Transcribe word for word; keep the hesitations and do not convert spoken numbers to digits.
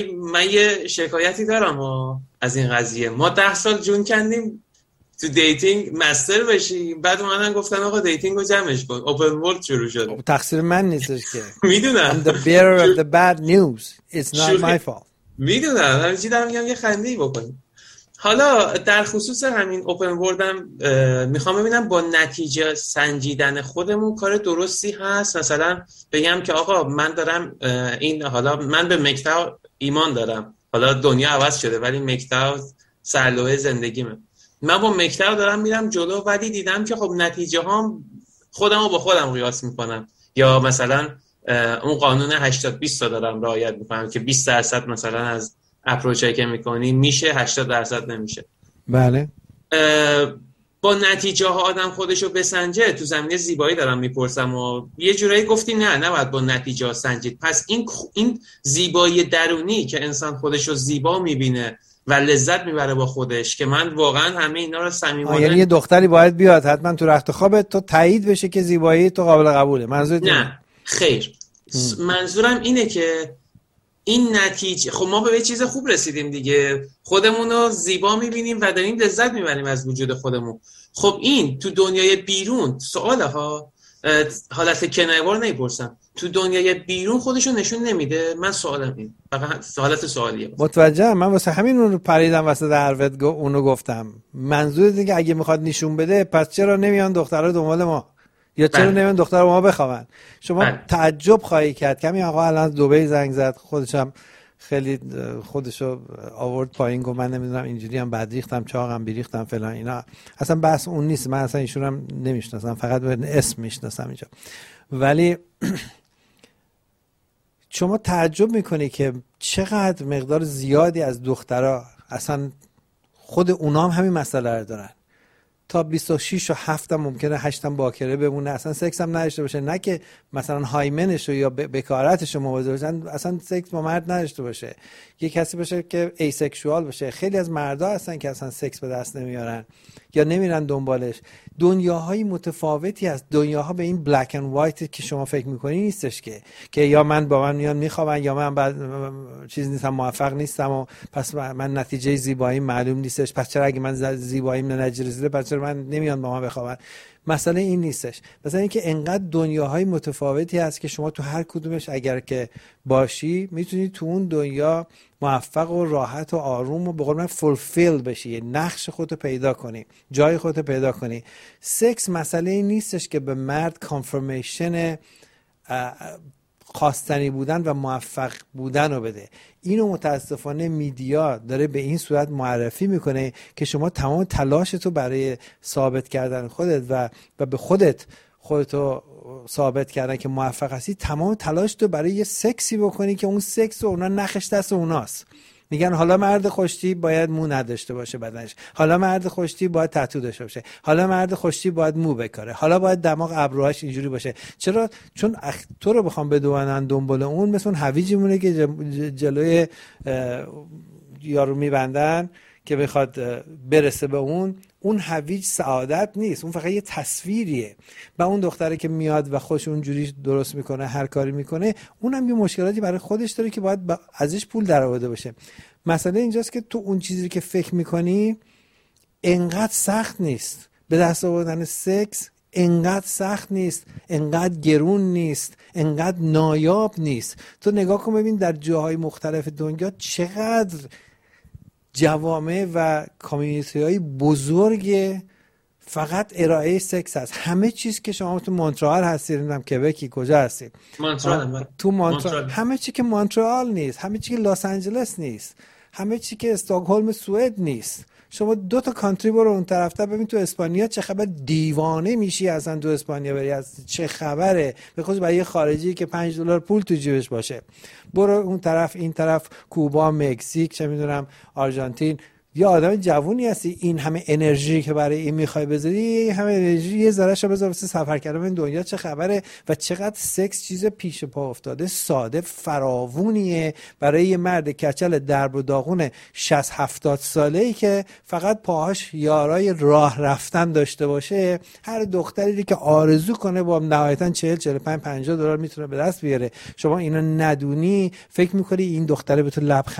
من یه شکایتی دارم و از این قضیه. ما ده سال جون کندیم تو دیتینگ مستر بشیم، بعد اومدن گفتن آقا دیتینگ رو جمعش کن، اوپن ورلد شروع شده. تقصیر من نیستش که میدونم I'm the bearer of the bad news. It's not my fault. میدونم همین چی دارم میگم، یه خنده‌ای بکنیم. حالا در خصوص همین اوپن ورلد هم میخوام ببینم با نتیجه سنجیدن خودمون کار درستی هست. مثلا بگم که آقا من دارم این، حالا من به مکتاو ایمان دارم، حالا دنیا عوض شده ولی مکتاو سرلوحه زندگیمه، من با مکتاو دارم میرم جلو، ولی دیدم که خب نتیجه هام خودم رو با خودم قیاس میکنم، یا مثلا اون قانون هشتاد بیست رو دارم رعایت میکنم که بیست درصد مثلا از اپروچایی که میکنی میشه، هشتاد درصد نمیشه. بله. با نتیجه ها آدم خودشو بسنجه. تو زمینه زیبایی دارم میپرسم و یه جورایی گفتی نه نباید با نتیجه ها سنجید. پس این این زیبایی درونی که انسان خودشو زیبا میبینه و لذت میبره با خودش، که من واقعا همه اینا رو صمیمانه، یعنی یه دختری باید بیاد حتما تو رخت خوابت تو تایید بشه که زیبایی تو قابل قبوله. منظورت نه خیر. م. منظورم اینه که این نتیجه، خب ما به یه چیز خوب رسیدیم دیگه، خودمون رو زیبا میبینیم و داریم لذت میبریم از وجود خودمون. خب این تو دنیای بیرون سواله ها، حالت کنایه‌وار نمیپرسم، تو دنیای بیرون خودشو نشون نمیده. من سوالم این فقط حالت سوالیه. متوجهم. من واسه همین اون رو پریدم واسه حرفت گو اونو گفتم. منظور دیگه اگه میخواد نشون بده پس چرا نمیان دخترها دنبال ما، یا چرا بله. نمیان دخترها ما بخوابن؟ شما بله. تعجب خواهی کرد که همین آقا الان دبی زنگ زد، خودشم خیلی خودشو آورد پایین، گفت من نمیدونم اینجوری هم بد ریختم چاقم بیریختم فلان اینا. اصلا بحث اون نیست، من اصلا ایشون هم نمیشناسم، فقط به اسم میشناسم اینجا. ولی شما تعجب میکنی که چقدر مقدار زیادی از دخترها اصلا خود اونام همین مسئله رو دارن. تا بیست و شش و هفت هم ممکنه هشت هم باکره بمونه، اصلا سکس هم نداشته باشه، نه که مثلا هایمنش رو یا بکارتش رو مواظب باشن، اصلا سکس با مرد نداشته باشه، یه کسی باشه که ایسکشوال باشه. خیلی از مردا هستن که اصلا سکس به دست نمیارن یا نمیرن دنبالش. دنیاهای متفاوتی هست. دنیاها به این بلک اند وایت که شما فکر میکنی نیستش که که یا من با من میان میخوابن یا من بعد چیز نیستم، موفق نیستم و پس من نتیجه زیبایی معلوم نیستش، پس چرا اگه من زیباییم نتیجه رسیده پس چرا من نمیان با من بخوابن. مسئله این نیستش. مثلا اینکه انقدر دنیاهای متفاوتی هست که شما تو هر کدومش اگر که باشی میتونی تو اون دنیا موفق و راحت و آروم و به قول من فولفیل بشی، یه نقش خودتو پیدا کنی، جای خودتو پیدا کنی. سکس مسئله این نیستش که به مرد کانفرمیشن خواستنی بودن و موفق بودن رو بده. اینو متاسفانه میدیا داره به این صورت معرفی میکنه که شما تمام تلاشتو برای ثابت کردن خودت و و به خودت خودتو ثابت کردن که موفق هستی، تمام تلاشتو برای یه سکسی بکنی که اون سکس و اونا نخش دست اوناست. میگن حالا مرد خوشتی باید مو نداشته باشه بدنش، حالا مرد خوشتی باید تتو داشته باشه، حالا مرد خوشتی باید مو بکاره، حالا باید دماغ ابروهاش اینجوری باشه. چرا؟ چون اخ... تو رو بخوام بدونن دنبال اون مثل اون هویجی مونه که جلوی یارو میبندن که بخواد برسه به اون. اون هویج سعادت نیست، اون فقط یه تصویریه. و اون دختره که میاد و خوش اونجوری درست میکنه هر کاری میکنه، اونم یه مشکلاتی برای خودش داره که باید ازش پول درآورده باشه. مسئله اینجاست که تو اون چیزی که فکر میکنی انقدر سخت نیست. به دست آوردن سکس انقدر سخت نیست، انقدر گرون نیست، انقدر نایاب نیست. تو نگاه کن ببین در جاهای مختلف دنیا چقدر جوامع و کامیونیتی های بزرگ فقط ارائه سکس هست. همه چیز که شما تو مونترال هستید، نمیدونم کبکی کجا هستید، مونترال تو مونترال، همه چی که مونترال نیست، همه چی که لس آنجلس نیست، همه چی که استکهلم سوئد نیست. شما دو تا کانتری برو اون طرف‌تر ببین تو اسپانیا چه خبر، دیوانه میشی اصلا تو اسپانیا بری از چه خبره، به خصوص برای خارجی که پنج دلار پول تو جیبش باشه. برو اون طرف این طرف کوبا، مکزیک، چه میدونم آرژانتین، یا آدم جوونی هستی این همه انرژی که برای این میخوای بذاری، همه انرژی یه ذرهشو بذار واسه سفر کردن این دنیا چه خبره و چقدر سکس چیز پیش پا افتاده ساده فراوونیه برای یه مرد کچل درب و داغون شصت هفتاد ساله‌ای که فقط پاهاش یارای راه رفتن داشته باشه. هر دختری که آرزو کنه با نهایتاً چهل چهل و پنج پنجاه دلار میتونه به دست بیاره. شما اینا ندونی، فکر میکنی این دختره به تو لبخند